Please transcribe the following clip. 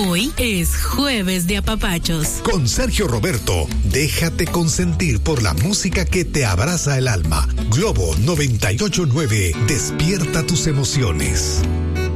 Hoy es jueves de apapachos. Con Sergio Roberto, déjate consentir por la música que te abraza el alma. Globo 98.9, despierta tus emociones.